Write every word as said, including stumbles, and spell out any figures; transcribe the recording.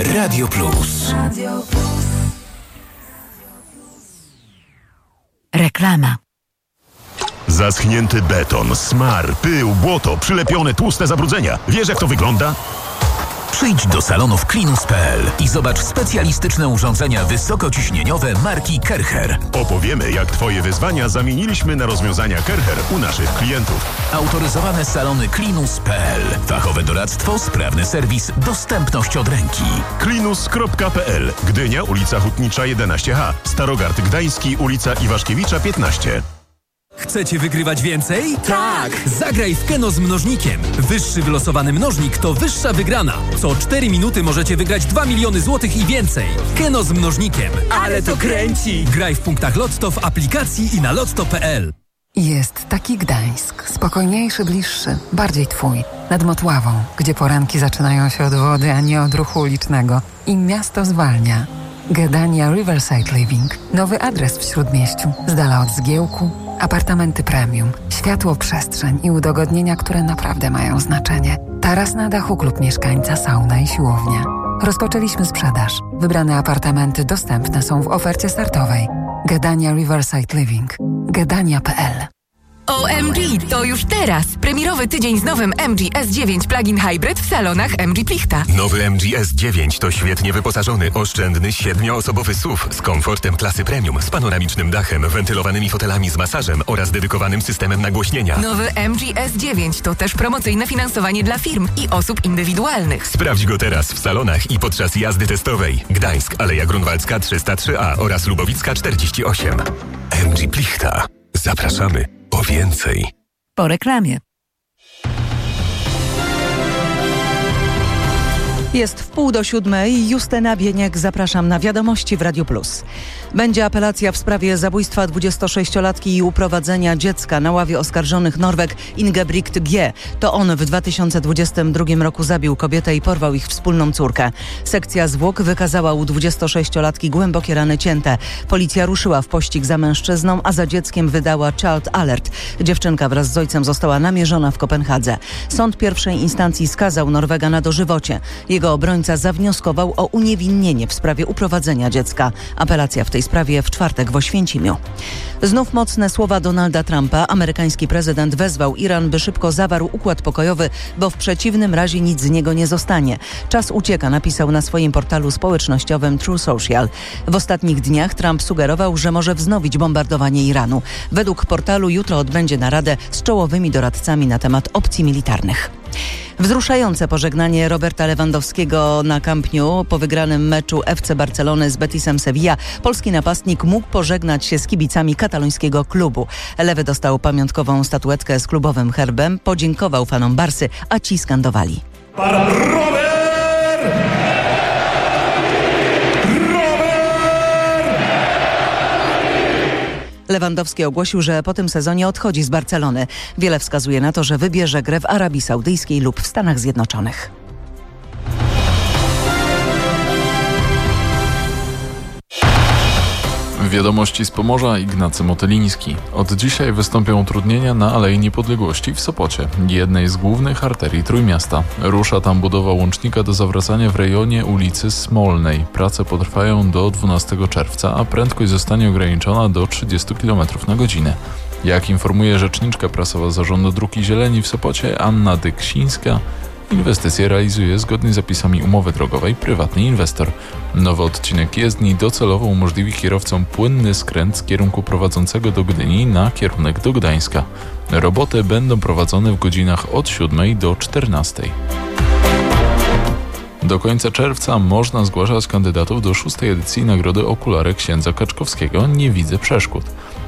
Radio Plus. Reklama. Zaschnięty beton, smar, pył, błoto, przylepione tłuste zabrudzenia. Wiesz, jak to wygląda? Przyjdź do salonów Klinus kropka pe el i zobacz specjalistyczne urządzenia wysokociśnieniowe marki Kercher. Opowiemy, jak Twoje wyzwania zamieniliśmy na rozwiązania Kercher u naszych klientów. Autoryzowane salony Klinus kropka pe el. Fachowe doradztwo, sprawny serwis, dostępność od ręki. Klinus kropka pe el. Gdynia, ulica Hutnicza jedenaście ha. Starogard Gdański, ulica Iwaszkiewicza piętnaście. Chcecie wygrywać więcej? Tak! Zagraj w Keno z mnożnikiem. Wyższy wylosowany mnożnik to wyższa wygrana. Co cztery minuty możecie wygrać dwa miliony złotych i więcej. Keno z mnożnikiem. Ale to kręci! Graj w punktach Lotto, w aplikacji i na lotto kropka pe el. Jest taki Gdańsk. Spokojniejszy, bliższy. Bardziej twój. Nad Motławą, gdzie poranki zaczynają się od wody, a nie od ruchu ulicznego. I miasto zwalnia. Gdynia Riverside Living. Nowy adres w Śródmieściu. Z dala od zgiełku. Apartamenty premium, światło, przestrzeń i udogodnienia, które naprawdę mają znaczenie. Taras na dachu, klub mieszkańca, sauna i siłownia. Rozpoczęliśmy sprzedaż. Wybrane apartamenty dostępne są w ofercie startowej. Gdynia Riverside Living. Gdynia kropka pe el. O M G, to już teraz! Premierowy tydzień z nowym M G S dziewięć Plug-in Hybrid w salonach M G Plichta. Nowy M G S dziewięć to świetnie wyposażony, oszczędny, siedmioosobowy S U V z komfortem klasy premium, z panoramicznym dachem, wentylowanymi fotelami z masażem oraz dedykowanym systemem nagłośnienia. Nowy M G S dziewięć to też promocyjne finansowanie dla firm i osób indywidualnych. Sprawdź go teraz w salonach i podczas jazdy testowej. Gdańsk, Aleja Grunwaldzka trzysta trzy a oraz Lubowicka czterdzieści osiem. M G Plichta. Zapraszamy po więcej. Po reklamie. Jest w pół do siódmej. Justyna Bieniek, zapraszam na Wiadomości w Radio Plus. Będzie apelacja w sprawie zabójstwa dwudziestosześciolatki i uprowadzenia dziecka. Na ławie oskarżonych Norweg Ingebrigt G. To on w dwa tysiące dwudziestym drugim roku zabił kobietę i porwał ich wspólną córkę. Sekcja zwłok wykazała u dwudziestosześciolatki głębokie rany cięte. Policja ruszyła w pościg za mężczyzną, a za dzieckiem wydała Child Alert. Dziewczynka wraz z ojcem została namierzona w Kopenhadze. Sąd pierwszej instancji skazał Norwega na dożywocie. Jego obrońca zawnioskował o uniewinnienie w sprawie uprowadzenia dziecka. Apelacja w tej sprawie w czwartek w Oświęcimiu. Znów mocne słowa Donalda Trumpa. Amerykański prezydent wezwał Iran, by szybko zawarł układ pokojowy, bo w przeciwnym razie nic z niego nie zostanie. Czas ucieka, napisał na swoim portalu społecznościowym True Social. W ostatnich dniach Trump sugerował, że może wznowić bombardowanie Iranu. Według portalu jutro odbędzie naradę z czołowymi doradcami na temat opcji militarnych. Wzruszające pożegnanie Roberta Lewandowskiego na Camp Nou po wygranym meczu F C Barcelony z Betisem Sevilla. Polski napastnik mógł pożegnać się z kibicami katalońskiego klubu. Lewy dostał pamiątkową statuetkę z klubowym herbem, podziękował fanom Barsy, a ci skandowali. Para Robert! Lewandowski ogłosił, że po tym sezonie odchodzi z Barcelony. Wiele wskazuje na to, że wybierze grę w Arabii Saudyjskiej lub w Stanach Zjednoczonych. Wiadomości z Pomorza, Ignacy Motyliński. Od dzisiaj wystąpią utrudnienia na Alei Niepodległości w Sopocie, jednej z głównych arterii Trójmiasta. Rusza tam budowa łącznika do zawracania w rejonie ulicy Smolnej. Prace potrwają do dwunastego czerwca, a prędkość zostanie ograniczona do trzydzieści kilometrów na godzinę. Jak informuje rzeczniczka prasowa Zarządu Dróg i Zieleni w Sopocie Anna Dyksińska, inwestycję realizuje zgodnie z zapisami umowy drogowej prywatny inwestor. Nowy odcinek jezdni docelowo umożliwi kierowcom płynny skręt z kierunku prowadzącego do Gdyni na kierunek do Gdańska. Roboty będą prowadzone w godzinach od siódmej do czternastej. Do końca czerwca można zgłaszać kandydatów do szóstej edycji Nagrody Okulary księdza Kaczkowskiego Nie widzę przeszkód.